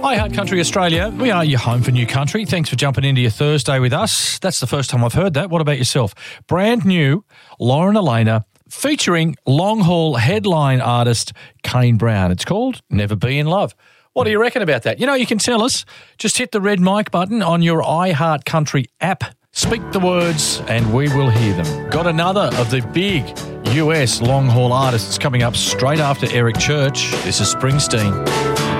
Hi, Heart Country Australia. We are your home for new country. Thanks for jumping into your Thursday with us. That's the first time I've heard that. What about yourself? Brand new, Lauren Elena, featuring long-haul headline artist Kane Brown. It's called Never Be in Love. What do you reckon about that? You know, you can tell us. Just hit the red mic button on your iHeart Country app. Speak the words and we will hear them. Got another of the big US long-haul artists coming up straight after Eric Church. This is Springsteen.